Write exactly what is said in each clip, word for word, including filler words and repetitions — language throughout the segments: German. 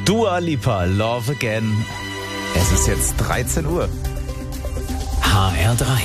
Dua Lipa, Love Again. Es ist jetzt dreizehn Uhr. H R drei.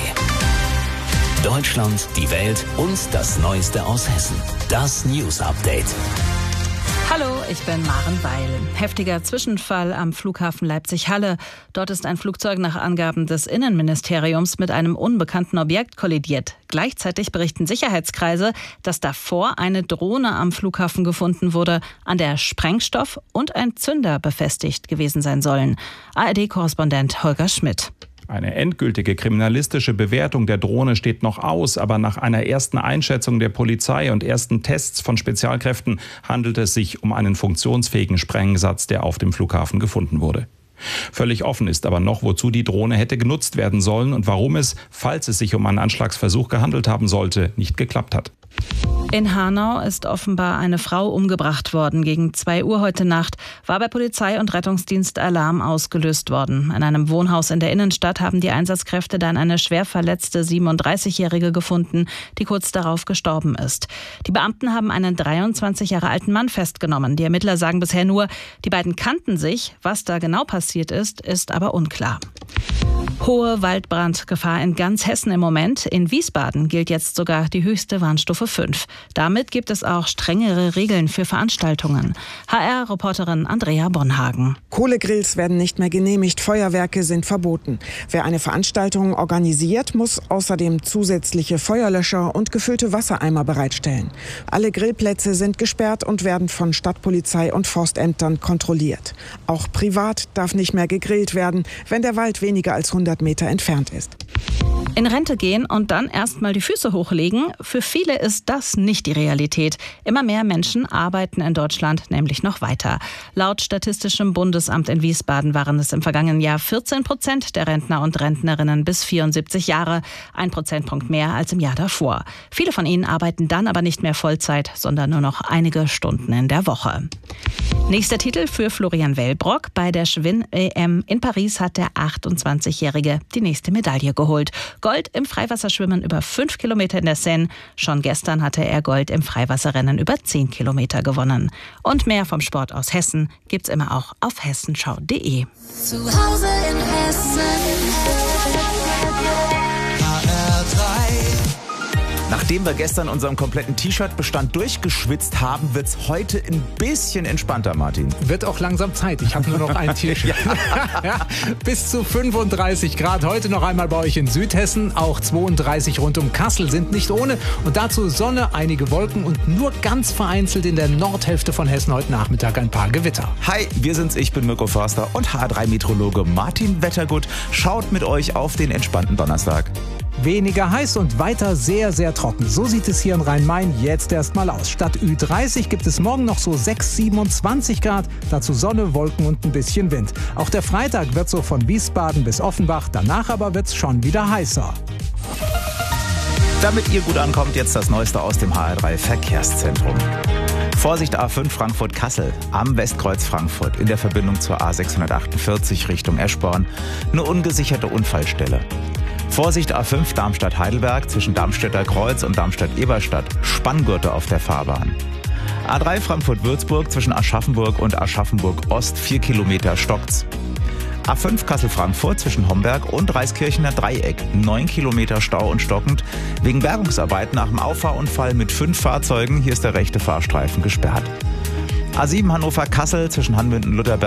Deutschland, die Welt und das Neueste aus Hessen. Das News Update. Hallo, ich bin Maren Weil. Heftiger Zwischenfall am Flughafen Leipzig-Halle. Dort ist ein Flugzeug nach Angaben des Innenministeriums mit einem unbekannten Objekt kollidiert. Gleichzeitig berichten Sicherheitskreise, dass davor eine Drohne am Flughafen gefunden wurde, an der Sprengstoff und ein Zünder befestigt gewesen sein sollen. A R D-Korrespondent Holger Schmidt. Eine endgültige kriminalistische Bewertung der Drohne steht noch aus, aber nach einer ersten Einschätzung der Polizei und ersten Tests von Spezialkräften handelt es sich um einen funktionsfähigen Sprengsatz, der auf dem Flughafen gefunden wurde. Völlig offen ist aber noch, wozu die Drohne hätte genutzt werden sollen und warum es, falls es sich um einen Anschlagsversuch gehandelt haben sollte, nicht geklappt hat. In Hanau ist offenbar eine Frau umgebracht worden. Gegen zwei Uhr heute Nacht war bei Polizei und Rettungsdienst Alarm ausgelöst worden. In einem Wohnhaus in der Innenstadt haben die Einsatzkräfte dann eine schwer verletzte siebenunddreißigjährige gefunden, die kurz darauf gestorben ist. Die Beamten haben einen dreiundzwanzig Jahre alten Mann festgenommen. Die Ermittler sagen bisher nur, die beiden kannten sich. Was da genau passiert ist, ist aber unklar. Hohe Waldbrandgefahr in ganz Hessen im Moment. In Wiesbaden gilt jetzt sogar die höchste Warnstufe fünf. Damit gibt es auch strengere Regeln für Veranstaltungen. H R-Reporterin Andrea Bonhagen. Kohlegrills werden nicht mehr genehmigt, Feuerwerke sind verboten. Wer eine Veranstaltung organisiert, muss außerdem zusätzliche Feuerlöscher und gefüllte Wassereimer bereitstellen. Alle Grillplätze sind gesperrt und werden von Stadtpolizei und Forstämtern kontrolliert. Auch privat darf nicht mehr gegrillt werden, wenn der Wald weniger als hundert Meter entfernt ist. In Rente gehen und dann erstmal die Füße hochlegen, für viele ist das nicht die Realität. Immer mehr Menschen arbeiten in Deutschland nämlich noch weiter. Laut Statistischem Bundesamt in Wiesbaden waren es im vergangenen Jahr vierzehn Prozent der Rentner und Rentnerinnen bis vierundsiebzig Jahre, ein Prozentpunkt mehr als im Jahr davor. Viele von ihnen arbeiten dann aber nicht mehr Vollzeit, sondern nur noch einige Stunden in der Woche. Nächster Titel für Florian Wellbrock. Bei der Schwinn-E M in Paris hat der achtundzwanzigjährige die nächste Medaille geholt. Gold im Freiwasserschwimmen über fünf Kilometer in der Seine. Schon gestern hatte er Gold im Freiwasserrennen über zehn Kilometer gewonnen. Und mehr vom Sport aus Hessen gibt's immer auch auf hessenschau punkt de. Zu Hause in Hessen. H R drei. Nachdem wir gestern unseren kompletten T-Shirt-Bestand durchgeschwitzt haben, wird's heute ein bisschen entspannter, Martin. Wird auch langsam Zeit. Ich habe nur noch ein T-Shirt. Ja. Bis zu fünfunddreißig Grad. Heute noch einmal bei euch in Südhessen. Auch zweiunddreißig rund um Kassel sind nicht ohne. Und dazu Sonne, einige Wolken und nur ganz vereinzelt in der Nordhälfte von Hessen heute Nachmittag ein paar Gewitter. Hi, wir sind's. Ich bin Mirko Förster und H R drei Meteorologe Martin Wettergut schaut mit euch auf den entspannten Donnerstag. Weniger heiß und weiter sehr, sehr trocken. So sieht es hier in Rhein-Main jetzt erstmal aus. Statt Ü dreißig gibt es morgen noch so sechs, siebenundzwanzig Grad. Dazu Sonne, Wolken und ein bisschen Wind. Auch der Freitag wird so von Wiesbaden bis Offenbach. Danach aber wird's schon wieder heißer. Damit ihr gut ankommt, jetzt das Neueste aus dem H R drei Verkehrszentrum. Vorsicht A fünf Frankfurt-Kassel am Westkreuz Frankfurt in der Verbindung zur A sechshundertachtundvierzig Richtung Eschborn. Eine ungesicherte Unfallstelle. Vorsicht A fünf Darmstadt-Heidelberg zwischen Darmstädter Kreuz und Darmstadt-Eberstadt. Spanngurte auf der Fahrbahn. A drei Frankfurt-Würzburg zwischen Aschaffenburg und Aschaffenburg-Ost. vier Kilometer stockt's. A fünf Kassel-Frankfurt zwischen Homberg und Reiskirchener Dreieck. neun Kilometer Stau und stockend. Wegen Bergungsarbeiten nach dem Auffahrunfall mit fünf Fahrzeugen. Hier ist der rechte Fahrstreifen gesperrt. A sieben Hannover-Kassel zwischen Hanmünden und Lutherberg.